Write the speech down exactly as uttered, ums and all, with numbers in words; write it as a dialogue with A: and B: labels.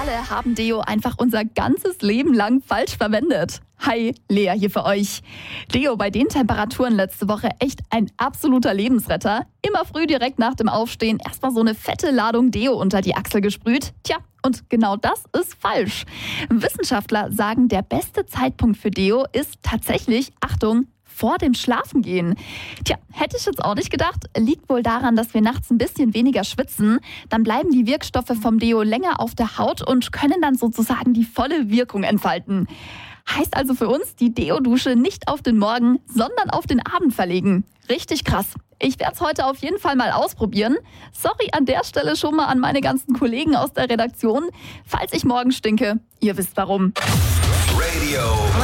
A: alle haben Deo einfach unser ganzes Leben lang falsch verwendet. Hi, Lea hier für euch. Deo bei den Temperaturen letzte Woche echt ein absoluter Lebensretter. Immer früh direkt nach dem Aufstehen erstmal so eine fette Ladung Deo unter die Achsel gesprüht. Tja, und genau das ist falsch. Wissenschaftler sagen, der beste Zeitpunkt für Deo ist tatsächlich, Achtung, vor dem Schlafengehen. Tja, hätte ich jetzt auch nicht gedacht. Liegt wohl daran, dass wir nachts ein bisschen weniger schwitzen. Dann bleiben die Wirkstoffe vom Deo länger auf der Haut und können dann sozusagen die volle Wirkung entfalten. Heißt also für uns, die Deo-Dusche nicht auf den Morgen, sondern auf den Abend verlegen. Richtig krass. Ich werde es heute auf jeden Fall mal ausprobieren. Sorry an der Stelle schon mal an meine ganzen Kollegen aus der Redaktion. Falls ich morgen stinke, ihr wisst warum.
B: Radio